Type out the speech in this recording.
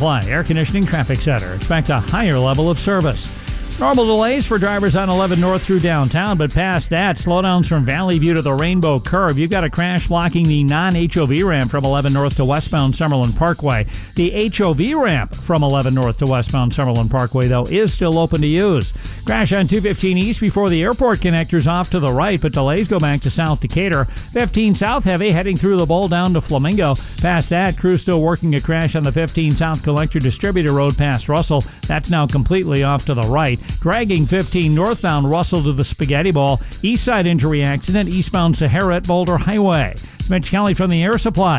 Supply Air Conditioning Traffic Center. Expect a higher level of service. Normal delays for drivers on 11 North through downtown, but past that, slowdowns from Valley View to the Rainbow Curve. You've got a crash blocking the non-HOV ramp from 11 North to westbound Summerlin Parkway. The HOV ramp from 11 North to westbound Summerlin Parkway, though, is still open to use. Crash on 215 East before the airport connectors off to the right, but delays go back to South Decatur. 15 South heavy heading through the bowl down to Flamingo. Past that, crews still working a crash on the 15 South Collector Distributor Road past Russell. That's now completely off to the right. Dragging 15 northbound Russell to the Spaghetti Bowl. East side injury accident eastbound Sahara at Boulder Highway. It's Mitch Kelly from the Air Supply.